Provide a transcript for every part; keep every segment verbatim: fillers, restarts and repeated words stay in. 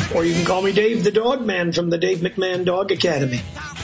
or you can call me Dave the Dog Man from the Dave McMahon Dog Academy.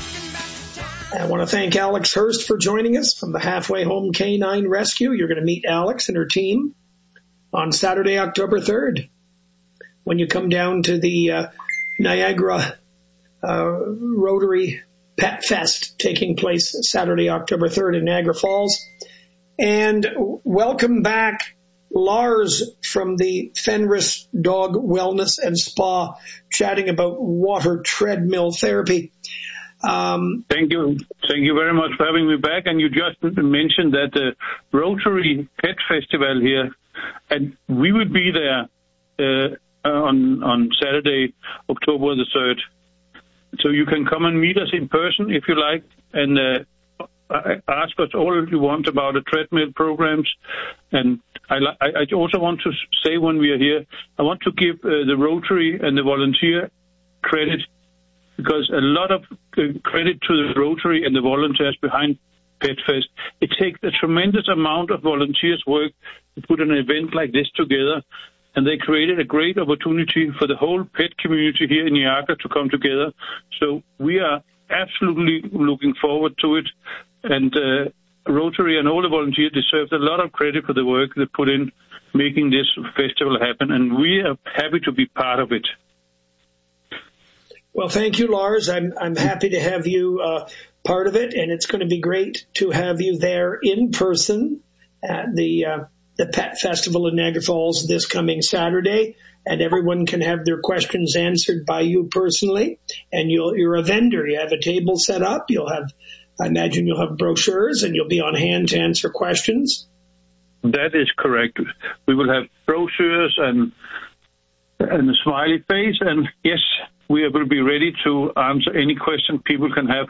I want to thank Alex Hurst for joining us from the Halfway Home Canine Rescue. You're going to meet Alex and her team on Saturday, October third, when you come down to the uh, Niagara uh, Rotary Pet Fest taking place Saturday, October third in Niagara Falls. And welcome back, Lars from the Fenris Dog Wellness and Spa, chatting about water treadmill therapy. Um, Thank you. Thank you very much for having me back. And you just mentioned that the Rotary Pet Festival here, and we would be there uh, on on Saturday, October the third. So you can come and meet us in person if you like, and uh, ask us all you want about the treadmill programs. And I, I also want to say when we are here, I want to give uh, the Rotary and the volunteer credit, because a lot of credit to the Rotary and the volunteers behind PetFest. It takes a tremendous amount of volunteers' work to put an event like this together, and they created a great opportunity for the whole pet community here in Niagara to come together. So we are absolutely looking forward to it, and uh, Rotary and all the volunteers deserve a lot of credit for the work they put in making this festival happen, and we are happy to be part of it. Well, thank you, Lars. I'm I'm happy to have you uh, part of it, and it's going to be great to have you there in person at the uh, the Pet Festival in Niagara Falls this coming Saturday, and everyone can have their questions answered by you personally. And you'll, you're a vendor. You have a table set up. You'll have, I imagine, you'll have brochures, and you'll be on hand to answer questions. That is correct. We will have brochures and and a smiley face, and yes, we will be ready to answer any question people can have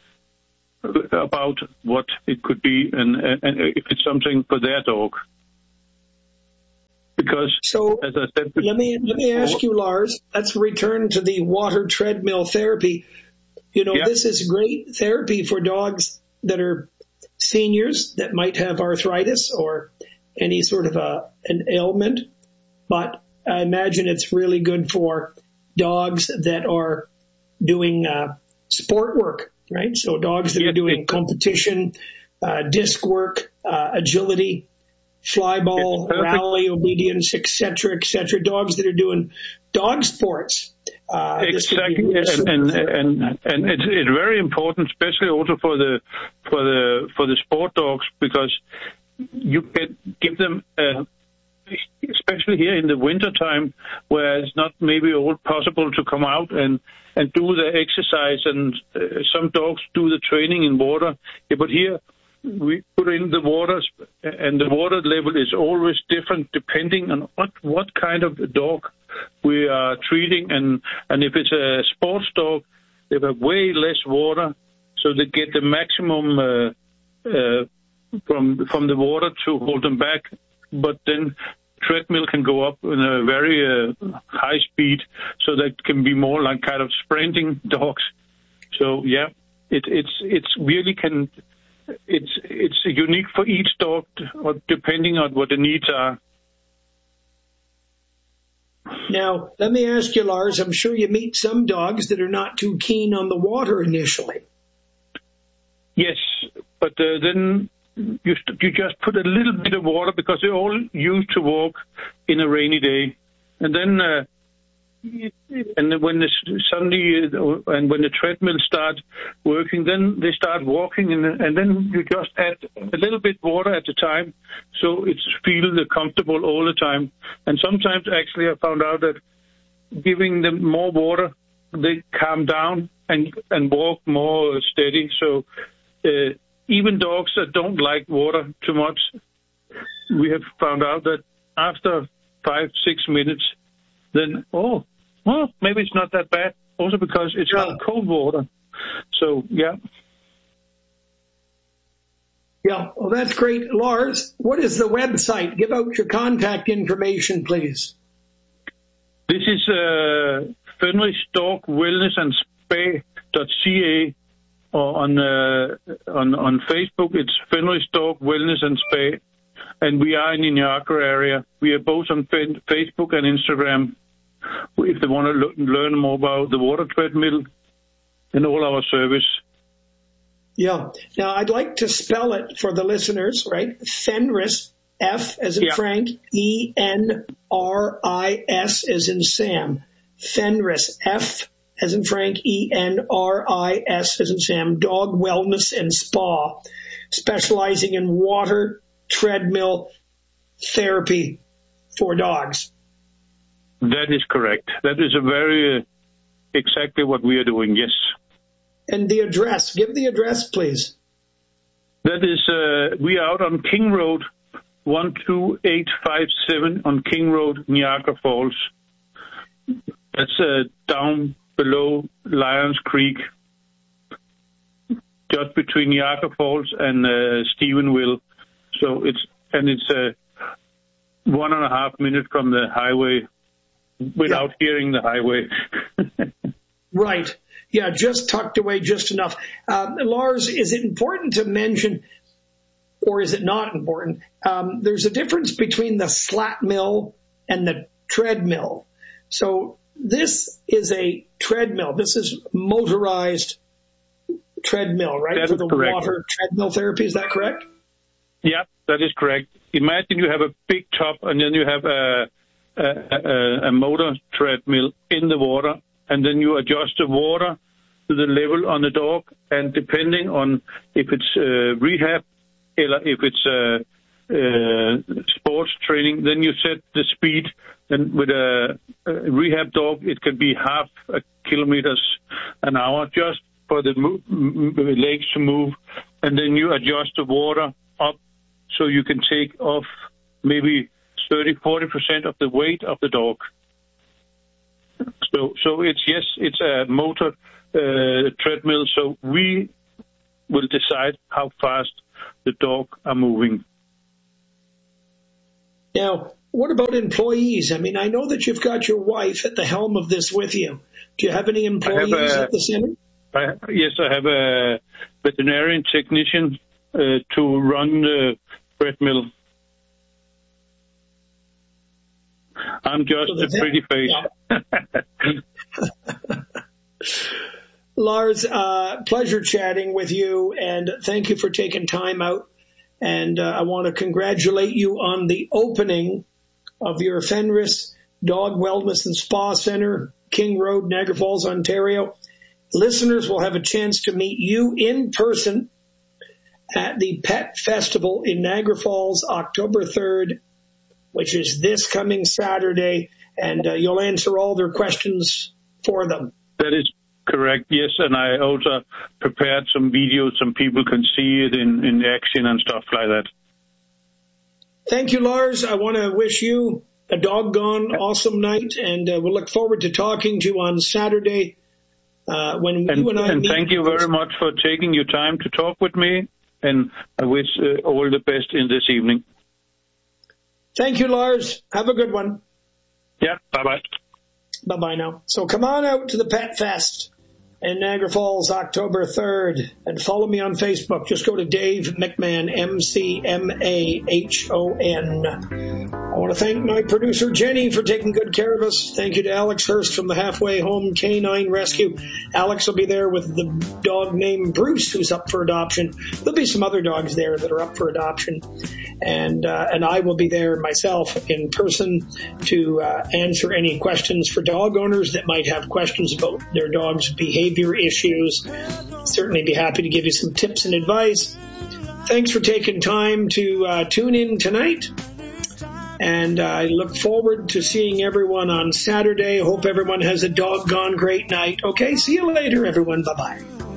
about what it could be and, and if it's something for their dog. Because, so, as I said, let me let me ask you, Lars. Let's return to the water treadmill therapy. You know, yeah. This is great therapy for dogs that are seniors that might have arthritis or any sort of a an ailment, but I imagine it's really good for dogs that are doing uh, sport work, right? So dogs that yes, are doing competition, uh, disc work, uh, agility, fly ball, rally, obedience, et cetera, et cetera. Dogs that are doing dog sports. Uh, exactly, and and, and and it's it's very important, especially also for the for the for the sport dogs, because you can give them. Uh, especially here in the winter time, where it's not maybe all possible to come out and, and do the exercise, and uh, some dogs do the training in water. Yeah, but here we put in the waters, and the water level is always different depending on what, what kind of dog we are treating. And, and if it's a sports dog, they have way less water, so they get the maximum uh, uh, from from the water to hold them back. But then treadmill can go up in a very uh, high speed, so that can be more like kind of sprinting dogs. So yeah, it, it's it's really can it's it's unique for each dog, or depending on what the needs are. Now, let me ask you, Lars. I'm sure you meet some dogs that are not too keen on the water initially. Yes, but uh, then. You, you just put a little bit of water, because they're all used to walk in a rainy day, and then uh, and then when the suddenly uh, and when the treadmill starts working, then they start walking, and, and then you just add a little bit water at a time, so it's feel comfortable all the time. And sometimes actually I found out that giving them more water, they calm down and and walk more steady. So. Uh, Even dogs that don't like water too much, we have found out that after five, six minutes, then, oh, well, maybe it's not that bad. Also because it's yeah. not cold water. So, yeah. Yeah, well, that's great. Lars, what is the website? Give out your contact information, please. This is uh, Fenris Dog Wellness and Spa dot C A. Or on uh, on on Facebook, it's Fenris Dog Wellness and Spa, and we are in the Niagara area. We are both on Facebook and Instagram. if they want to lo- learn more about the water treadmill and all our service. Yeah. Now, I'd like to spell it for the listeners, right? Fenris, F as in Yeah. Frank, E N R I S as in Sam. Fenris, F as in Frank, E N R I S as in Sam, Dog Wellness and Spa, specializing in water treadmill therapy for dogs. That is correct. That is a very uh, exactly what we are doing, yes. And the address, give the address, please. That is, uh, we are out on King Road, one two eight five seven on King Road, Niagara Falls. That's uh, down below Lions Creek, just between Niagara Falls and uh, Stephenville. So it's and it's uh, one and a half minutes from the highway, without yeah. hearing the highway. Right. Yeah, just tucked away just enough. Um, Lars, is it important to mention, or is it not important? Um, there's a difference between the slat mill and the treadmill. So this is a treadmill. This is motorized treadmill, right? That For is the correct. Water treadmill therapy. Is that correct? Yeah, that is correct. Imagine you have a big top and then you have a, a, a, a motor treadmill in the water, and then you adjust the water to the level on the dog, and depending on if it's uh, rehab or if it's uh, uh, sports training, then you set the speed. And with a, a rehab dog, it can be half a kilometers an hour just for the mo- m- legs to move, and then you adjust the water up so you can take off maybe thirty, forty percent of the weight of the dog. So, so it's, yes, it's a motor uh, treadmill, so we will decide how fast the dog are moving. Now, what about employees? I mean, I know that you've got your wife at the helm of this with you. Do you have any employees have a, at the center? I, yes, I have a veterinarian technician uh, to run the treadmill. I'm just so a pretty face. Yeah. Lars, uh, pleasure chatting with you, and thank you for taking time out. And uh, I want to congratulate you on the opening of your Fenris Dog Wellness and Spa Center, King Road, Niagara Falls, Ontario. Listeners will have a chance to meet you in person at the Pet Festival in Niagara Falls, October third, which is this coming Saturday, and uh, you'll answer all their questions for them. That is correct, yes, and I also prepared some videos so people can see it in, in action and stuff like that. Thank you, Lars. I want to wish you a doggone awesome night, and uh, we'll look forward to talking to you on Saturday uh, when and, you and I And meet. thank you very much for taking your time to talk with me, and I wish uh, all the best in this evening. Thank you, Lars. Have a good one. Yeah, bye-bye. Bye-bye now. So come on out to the Pet Fest in Niagara Falls, October third, and follow me on Facebook. Just go to Dave McMahon, M C M A H O N. I want to thank my producer, Jenny, for taking good care of us. Thank you to Alex Hurst from the Halfway Home Canine Rescue. Alex will be there with the dog named Bruce, who's up for adoption. There'll be some other dogs there that are up for adoption. And uh, and I will be there myself in person to uh, answer any questions for dog owners that might have questions about their dog's behavior issues. Certainly be happy to give you some tips and advice. Thanks for taking time to uh, tune in tonight. And uh, I look forward to seeing everyone on Saturday. Hope everyone has a doggone great night. Okay, see you later, everyone. Bye-bye.